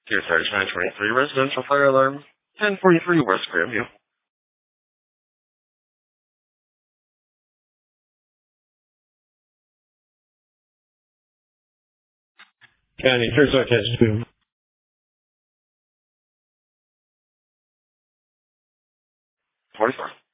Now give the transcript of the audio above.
Tier Sarge 923, residential fire alarm. 1043 West Grandview. County, Tier Sarge 44.